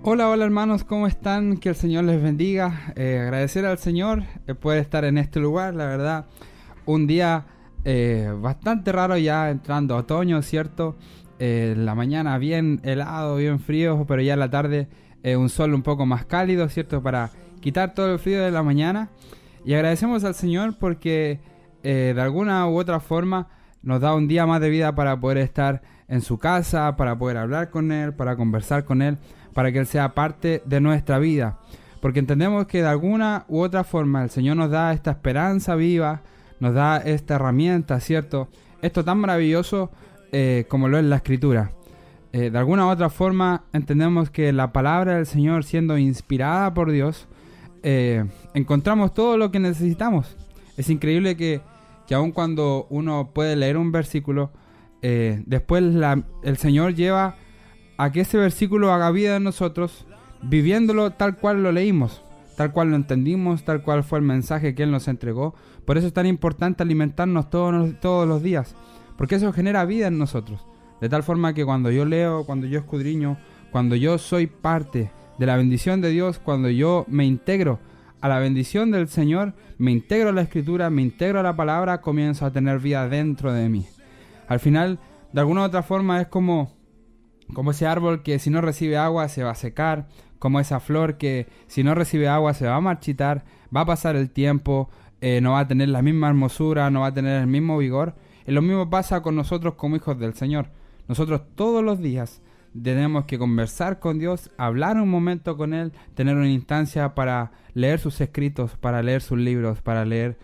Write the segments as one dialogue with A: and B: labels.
A: Hola, hola hermanos, ¿cómo están? Que el Señor les bendiga. Agradecer al Señor poder estar en este lugar, la verdad. Un día bastante raro ya entrando a otoño, ¿cierto? La mañana bien helado, bien frío, pero ya en la tarde un sol un poco más cálido, ¿cierto? Para quitar todo el frío de la mañana. Y agradecemos al Señor porque de alguna u otra forma nos da un día más de vida para poder estar en su casa, para poder hablar con Él, para conversar con Él, para que Él sea parte de nuestra vida. Porque entendemos que de alguna u otra forma el Señor nos da esta esperanza viva, nos da esta herramienta, ¿cierto? Esto tan maravilloso como lo es la Escritura. De alguna u otra forma entendemos que la palabra del Señor, siendo inspirada por Dios, encontramos todo lo que necesitamos. Es increíble que aun cuando uno puede leer un versículo, después el Señor lleva a que ese versículo haga vida en nosotros, viviéndolo tal cual lo leímos, tal cual lo entendimos, tal cual fue el mensaje que Él nos entregó. Por eso es tan importante alimentarnos todos los días, porque eso genera vida en nosotros. De tal forma que cuando yo leo, cuando yo escudriño, cuando yo soy parte de la bendición de Dios, cuando yo me integro a la bendición del Señor, me integro a la Escritura, me integro a la palabra, comienzo a tener vida dentro de mí. Al final, de alguna u otra forma, es como ese árbol que si no recibe agua se va a secar, como esa flor que si no recibe agua se va a marchitar, va a pasar el tiempo, no va a tener la misma hermosura, no va a tener el mismo vigor. Y lo mismo pasa con nosotros como hijos del Señor. Nosotros todos los días tenemos que conversar con Dios, hablar un momento con Él, tener una instancia para leer sus escritos, para leer sus libros, para leer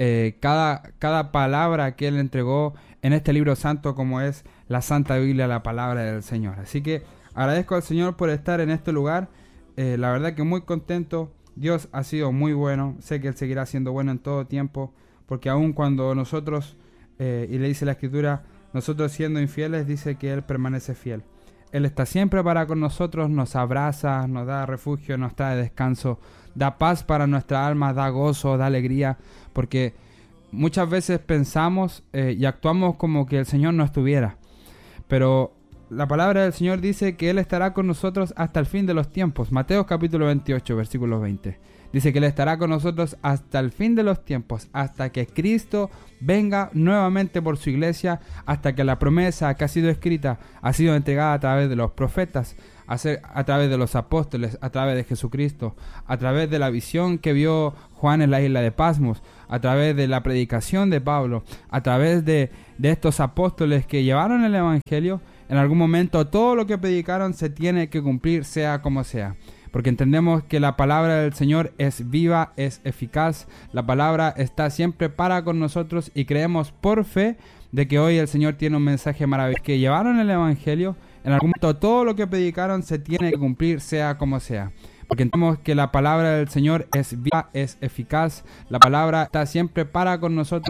A: cada palabra que Él entregó en este libro santo como es la Santa Biblia, la palabra del Señor. Así que agradezco al Señor por estar en este lugar. La verdad que muy contento. Dios ha sido muy bueno. Sé que Él seguirá siendo bueno en todo tiempo, porque aun cuando nosotros, y le dice la Escritura, nosotros siendo infieles, dice que Él permanece fiel. Él está siempre para con nosotros, nos abraza, nos da refugio, nos trae descanso, da paz para nuestra alma, da gozo, da alegría, porque muchas veces pensamos y actuamos como que el Señor no estuviera. Pero la palabra del Señor dice que Él estará con nosotros hasta el fin de los tiempos. Mateo capítulo 28, versículo 20. Dice que Él estará con nosotros hasta el fin de los tiempos, hasta que Cristo venga nuevamente por su iglesia, hasta que la promesa que ha sido escrita, ha sido entregada a través de los profetas, a través de los apóstoles, a través de Jesucristo, a través de la visión que vio Juan en la isla de Patmos, a través de la predicación de Pablo, a través de estos apóstoles que llevaron el evangelio. En algún momento todo lo que predicaron se tiene que cumplir, sea como sea. Porque entendemos que la palabra del Señor es viva, es eficaz. La palabra está siempre para con nosotros y creemos por fe de que hoy el Señor tiene un mensaje maravilloso. Que llevaron el evangelio, en algún momento todo lo que predicaron se tiene que cumplir, sea como sea. Porque entendemos que la palabra del Señor es viva, es eficaz. La palabra está siempre para con nosotros